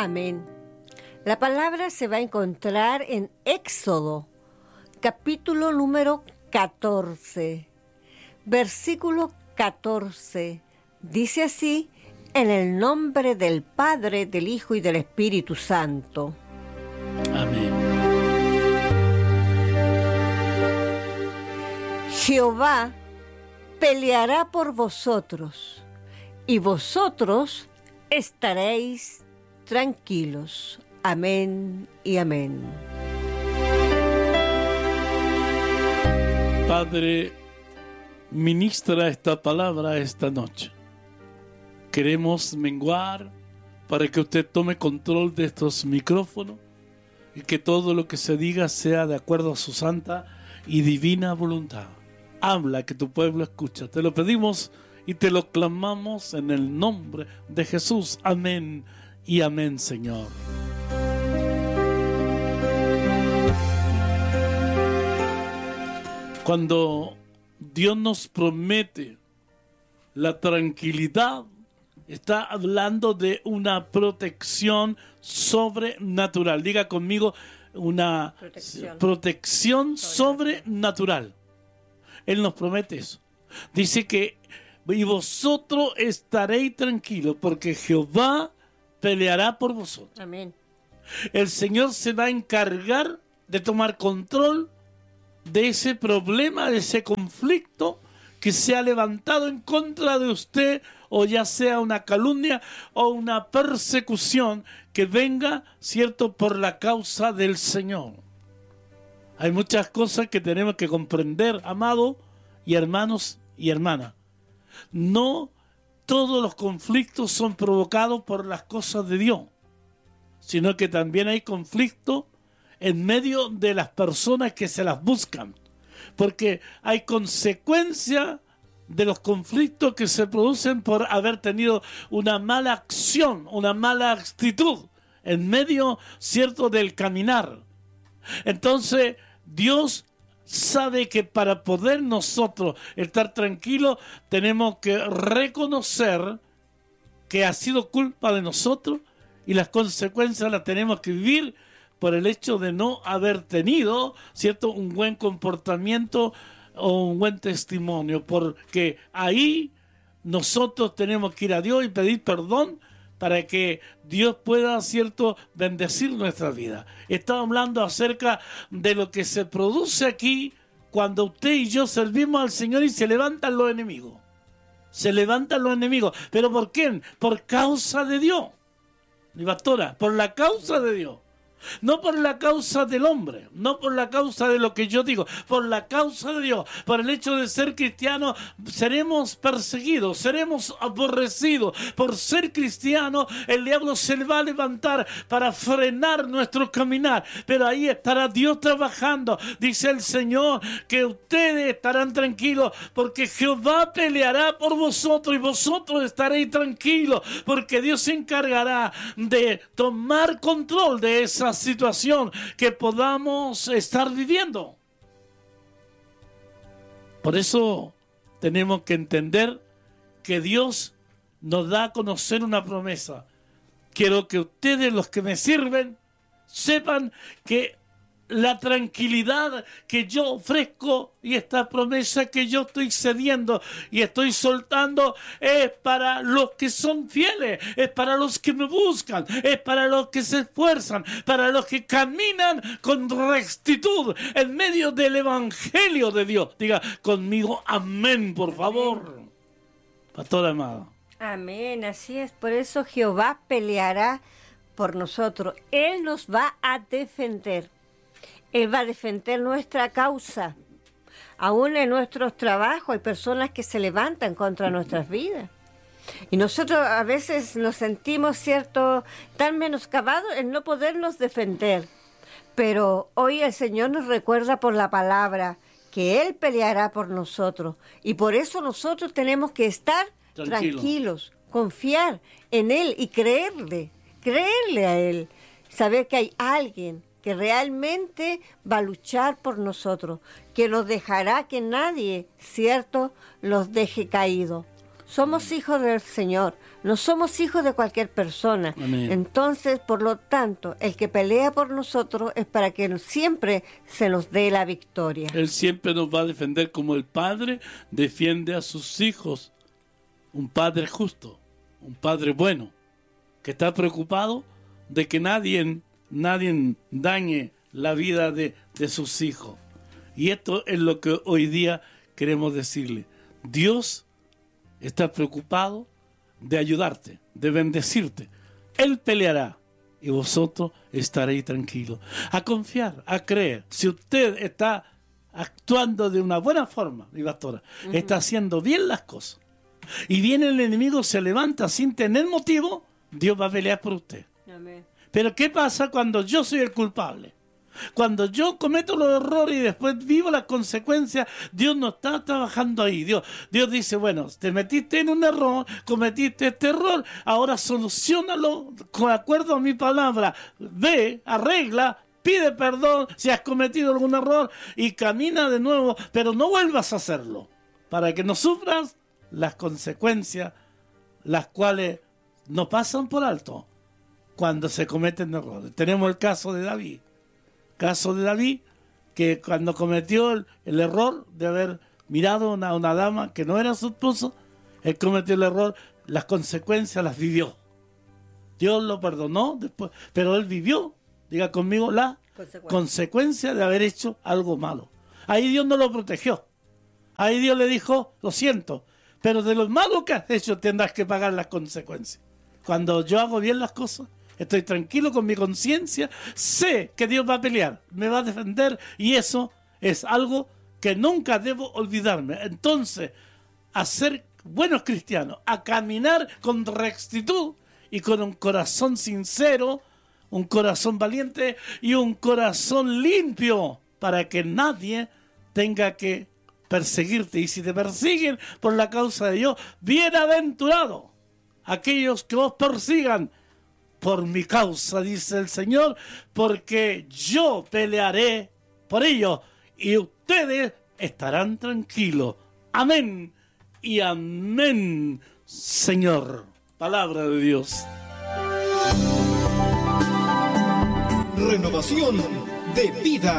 Amén. La palabra se va a encontrar en Éxodo, capítulo número 14, versículo 14. Dice así: en el nombre del Padre, del Hijo y del Espíritu Santo. Amén. Jehová peleará por vosotros, y vosotros estaréis tranquilos. Amén y amén. Padre, ministra esta palabra esta noche. Queremos menguar para que usted tome control de estos micrófonos y que todo lo que se diga sea de acuerdo a su santa y divina voluntad. Habla, que tu pueblo escucha. Te lo pedimos y te lo clamamos en el nombre de Jesús. Amén y amén, Señor. Cuando Dios nos promete la tranquilidad, está hablando de una protección sobrenatural. Diga conmigo, una protección sobrenatural. Él nos promete eso. Dice que y vosotros estaréis tranquilos porque Jehová peleará por vosotros. Amén. El Señor se va a encargar de tomar control de ese problema, de ese conflicto que se ha levantado en contra de usted, o ya sea una calumnia o una persecución que venga, ¿cierto?, por la causa del Señor. Hay muchas cosas que tenemos que comprender, amados y hermanos y hermanas. No todos los conflictos son provocados por las cosas de Dios, sino que también hay conflictos en medio de las personas que se las buscan, porque hay consecuencias de los conflictos que se producen por haber tenido una mala acción, una mala actitud en medio, ¿cierto?, del caminar. Entonces, Dios sabe que para poder nosotros estar tranquilos, tenemos que reconocer que ha sido culpa de nosotros y las consecuencias las tenemos que vivir por el hecho de no haber tenido, ¿cierto?, un buen comportamiento o un buen testimonio, porque ahí nosotros tenemos que ir a Dios y pedir perdón para que Dios pueda, ¿cierto?, bendecir nuestra vida. Estamos hablando acerca de lo que se produce aquí cuando usted y yo servimos al Señor y se levantan los enemigos. Se levantan los enemigos. ¿Pero por quién? Por causa de Dios. Mi pastora, por la causa de Dios. No por la causa del hombre, no por la causa de lo que yo digo, por la causa de Dios. Por el hecho de ser cristianos seremos perseguidos, seremos aborrecidos. Por ser cristianos el diablo se va a levantar para frenar nuestro caminar, pero ahí estará Dios trabajando. Dice el Señor que ustedes estarán tranquilos porque Jehová peleará por vosotros y vosotros estaréis tranquilos porque Dios se encargará de tomar control de esa situación que podamos estar viviendo. Por eso tenemos que entender que Dios nos da a conocer una promesa. Quiero que ustedes, los que me sirven, sepan que la tranquilidad que yo ofrezco y esta promesa que yo estoy cediendo y estoy soltando es para los que son fieles, es para los que me buscan, es para los que se esfuerzan, para los que caminan con rectitud en medio del evangelio de Dios. Diga conmigo amén, por favor. Pastora amada. Amén, así es. Por eso Jehová peleará por nosotros. Él nos va a defender. Él va a defender nuestra causa. Aún en nuestros trabajos hay personas que se levantan contra nuestras vidas. Y nosotros a veces nos sentimos, ¿cierto?, tan menoscabados en no podernos defender. Pero hoy el Señor nos recuerda por la palabra que Él peleará por nosotros. Y por eso nosotros tenemos que estar tranquilos, confiar en Él y creerle a Él. Saber que hay alguien que realmente va a luchar por nosotros, que nos dejará que nadie, ¿cierto?, los deje caídos. Somos hijos del Señor, No somos hijos de cualquier persona. Amén. Entonces, por lo tanto, el que pelea por nosotros es para que siempre se nos dé la victoria. Él siempre nos va a defender como el Padre defiende a sus hijos. Un Padre justo, un Padre bueno, que está preocupado de que nadie dañe la vida de sus hijos. Y esto es lo que hoy día queremos decirle. Dios está preocupado de ayudarte, de bendecirte. Él peleará y vosotros estaréis tranquilos. A confiar, a creer. Si usted está actuando de una buena forma, mi pastora, está haciendo bien las cosas, y viene el enemigo, se levanta sin tener motivo, Dios va a pelear por usted. Amén. Pero ¿qué pasa cuando yo soy el culpable? Cuando yo cometo los errores y después vivo las consecuencias, Dios no está trabajando ahí. Dios dice, bueno, te metiste en un error, cometiste este error, ahora solucionalo de acuerdo a mi palabra. Ve, arregla, pide perdón si has cometido algún error y camina de nuevo, pero no vuelvas a hacerlo, para que no sufras las consecuencias, las cuales no pasan por alto cuando se cometen errores. Tenemos el caso de David. Que cuando cometió el error de haber mirado a una dama que no era su esposo, él cometió el error, las consecuencias las vivió. Dios lo perdonó después, pero él vivió, diga conmigo, la consecuencia de haber hecho algo malo. Ahí Dios no lo protegió. Ahí Dios le dijo, lo siento, pero de lo malo que has hecho tendrás que pagar las consecuencias. Cuando yo hago bien las cosas, estoy tranquilo con mi conciencia, sé que Dios va a pelear, me va a defender, y eso es algo que nunca debo olvidarme. Entonces, a ser buenos cristianos, a caminar con rectitud y con un corazón sincero, un corazón valiente y un corazón limpio, para que nadie tenga que perseguirte. Y si te persiguen por la causa de Dios, bienaventurados aquellos que os persigan por mi causa, dice el Señor, porque yo pelearé por ellos y ustedes estarán tranquilos. Amén y amén, Señor. Palabra de Dios. Renovación de vida.